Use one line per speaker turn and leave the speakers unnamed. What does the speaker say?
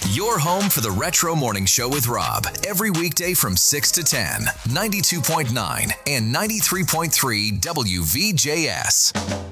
Your home for the Retro Morning Show with Rob. Every weekday from 6 to 10, 92.9 and 93.3 WVJS.